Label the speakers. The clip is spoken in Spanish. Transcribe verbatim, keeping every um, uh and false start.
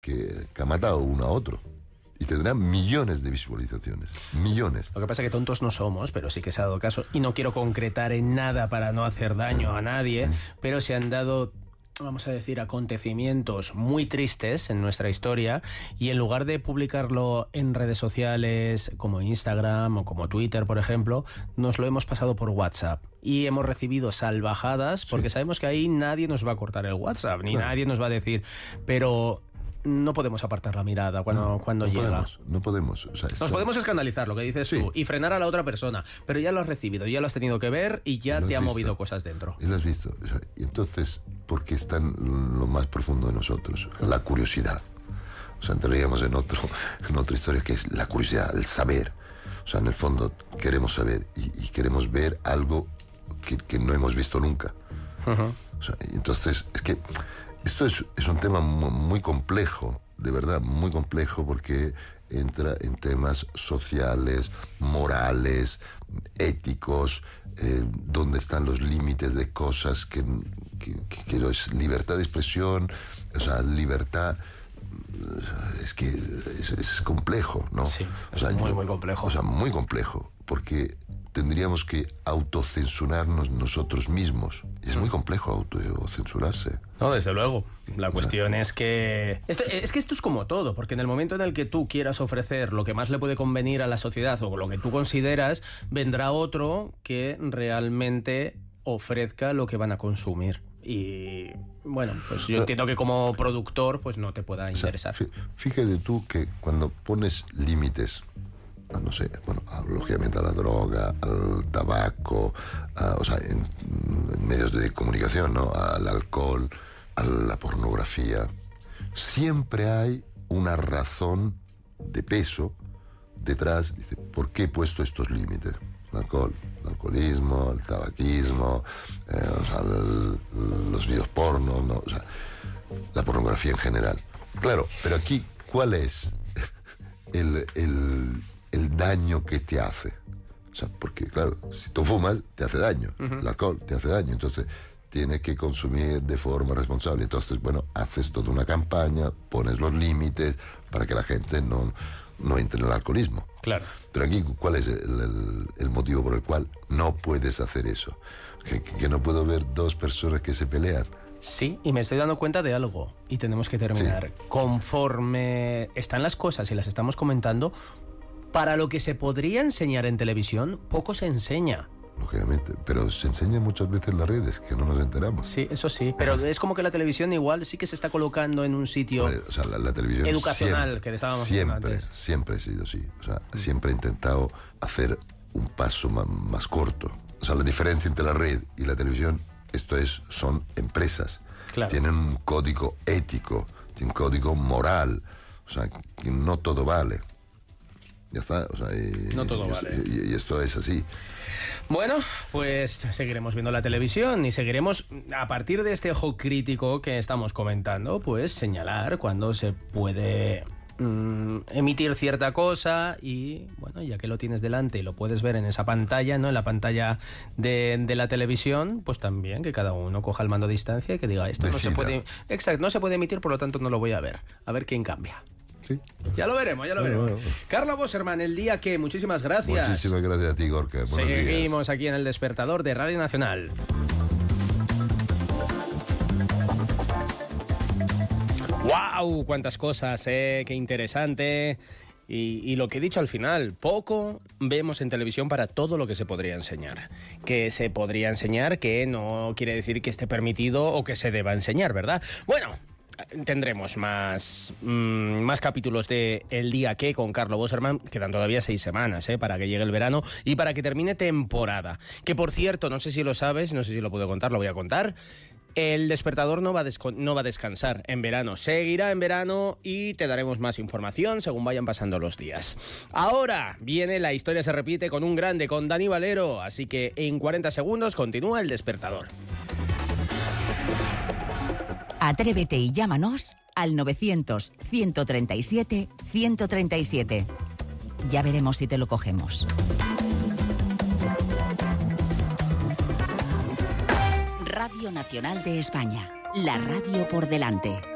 Speaker 1: que, que ha matado uno a otro. Y tendrá millones de visualizaciones. Millones.
Speaker 2: Lo que pasa es que tontos no somos, pero sí que se ha dado caso. Y no quiero concretar en nada para no hacer daño a nadie, mm. pero se han dado, vamos a decir, acontecimientos muy tristes en nuestra historia, y en lugar de publicarlo en redes sociales como Instagram o como Twitter, por ejemplo, nos lo hemos pasado por WhatsApp. Y hemos recibido salvajadas porque sí. sabemos que ahí nadie nos va a cortar el WhatsApp, ni claro. nadie nos va a decir, pero... no podemos apartar la mirada cuando,
Speaker 1: no,
Speaker 2: cuando
Speaker 1: no
Speaker 2: llega.
Speaker 1: Podemos, no podemos. O sea,
Speaker 2: Nos podemos escandalizar, lo que dices sí. tú, y frenar a la otra persona, pero ya lo has recibido, ya lo has tenido que ver y ya te ha visto. movido cosas dentro.
Speaker 1: Y lo has visto. O sea, y entonces, porque está en lo más profundo de nosotros, la curiosidad. O sea, entraríamos en, otro, en otra historia que es la curiosidad, el saber. O sea, en el fondo queremos saber y, y queremos ver algo que, que no hemos visto nunca. Uh-huh. O sea, entonces, es que... Esto es, es un tema muy complejo, de verdad, muy complejo, porque entra en temas sociales, morales, éticos, eh, donde están los límites de cosas que, que, que, que es libertad de expresión, o sea, libertad... Es que es, es complejo, ¿no?
Speaker 2: Sí, es
Speaker 1: o sea,
Speaker 2: muy,
Speaker 1: yo,
Speaker 2: muy complejo.
Speaker 1: O sea, muy complejo, porque tendríamos que autocensurarnos nosotros mismos. Y es muy complejo autocensurarse.
Speaker 2: No, desde luego. La o cuestión sea, es que... Esto, es que esto es como todo, porque en el momento en el que tú quieras ofrecer lo que más le puede convenir a la sociedad o lo que tú consideras, vendrá otro que realmente ofrezca lo que van a consumir. Y bueno, pues yo entiendo que como productor pues no te pueda interesar.
Speaker 1: O sea, fíjate tú que cuando pones límites, a, no sé, bueno, a, lógicamente a la droga, al tabaco, a, o sea, en, en medios de comunicación, ¿no? Al alcohol, a la pornografía, siempre hay una razón de peso detrás. Dice, ¿por qué he puesto estos límites? El alcohol, el alcoholismo, el tabaquismo, eh, o sea, el, los videos porno, ¿no? O sea, la pornografía en general. Claro, pero aquí, ¿cuál es el, el, el daño que te hace? O sea, porque, claro, si tú fumas, te hace daño. Uh-huh. El alcohol te hace daño. Entonces, tienes que consumir de forma responsable. Entonces, bueno, haces toda una campaña, pones los límites para que la gente no... no entre en el alcoholismo.
Speaker 2: Claro.
Speaker 1: Pero aquí, ¿cuál es el, el, el motivo por el cual no puedes hacer eso? Que, que no puedo ver dos personas que se pelean.
Speaker 2: Sí, y me estoy dando cuenta de algo, y tenemos que terminar. Sí. Conforme están las cosas y las estamos comentando, para lo que se podría enseñar en televisión, poco se enseña.
Speaker 1: Lógicamente, pero se enseña muchas veces en las redes, que no nos enteramos.
Speaker 2: Sí, eso sí, pero es como que la televisión igual sí que se está colocando en un sitio vale, o sea, la, la televisión educacional, siempre, que estábamos
Speaker 1: siempre,
Speaker 2: antes.
Speaker 1: Siempre ha sido así, o sea, mm. siempre he intentado hacer un paso más, más corto. O sea, la diferencia entre la red y la televisión, esto es, son empresas. Claro. Tienen un código ético, tienen un código moral, o sea, que no todo vale. Ya está, o sea, y,
Speaker 2: no todo
Speaker 1: y,
Speaker 2: vale.
Speaker 1: Y, y esto es así.
Speaker 2: Bueno, pues seguiremos viendo la televisión y seguiremos, a partir de este ojo crítico que estamos comentando, pues señalar cuando se puede mmm, emitir cierta cosa y, bueno, ya que lo tienes delante y lo puedes ver en esa pantalla, ¿no? En la pantalla de, de la televisión, pues también que cada uno coja el mando a distancia y que diga, esto no se puede... Exacto, no se puede emitir, por lo tanto no lo voy a ver. A ver quién cambia.
Speaker 1: Sí.
Speaker 2: Ya lo veremos, ya lo
Speaker 1: bueno,
Speaker 2: veremos.
Speaker 1: Bueno, bueno.
Speaker 2: Carlos Boserman, el día que, muchísimas gracias.
Speaker 1: Muchísimas gracias a ti, Gorka. Buenos
Speaker 2: Seguimos
Speaker 1: días.
Speaker 2: aquí en El Despertador de Radio Nacional. ¡Wow! ¡Cuántas cosas, eh! ¡Qué interesante! Y, y lo que he dicho al final, poco vemos en televisión para todo lo que se podría enseñar. Que se podría enseñar, que no quiere decir que esté permitido o que se deba enseñar, ¿verdad? Bueno... Tendremos más, mmm, más capítulos de El Día Que con Carlos Boserman. Quedan todavía seis semanas ¿eh? para que llegue el verano y para que termine temporada. Que por cierto, no sé si lo sabes, no sé si lo puedo contar, lo voy a contar. El Despertador no va, a no va a descansar en verano. Seguirá en verano y te daremos más información según vayan pasando los días. Ahora viene La Historia se repite con un grande, con Dani Valero. Así que en cuarenta segundos continúa El Despertador.
Speaker 3: Atrévete y llámanos al novecientos, ciento treinta y siete, ciento treinta y siete. Ya veremos si te lo cogemos. Radio Nacional de España. La radio por delante.